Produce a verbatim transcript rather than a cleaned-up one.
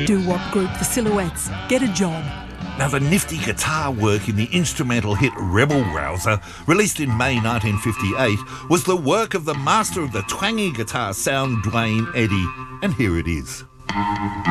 Doo-wop group The Silhouettes. Get a job. Now, the nifty guitar work in the instrumental hit Rebel Rouser, released in May nineteen fifty-eight, was the work of the master of the twangy guitar sound, Duane Eddy. And here it is.